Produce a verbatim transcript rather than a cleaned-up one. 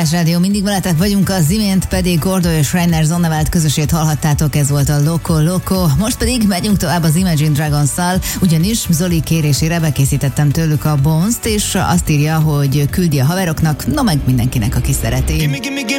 Rádió, mindig veletek vagyunk, az imént pedig Gordo és Rainer Zonneveld közösét hallhattátok, ez volt a Loco Loco. Most pedig megyünk tovább az Imagine Dragons-szal, ugyanis Zoli kérésére bekészítettem tőlük a Bones-t, és azt írja, hogy küldi a haveroknak, no meg mindenkinek, aki szereti.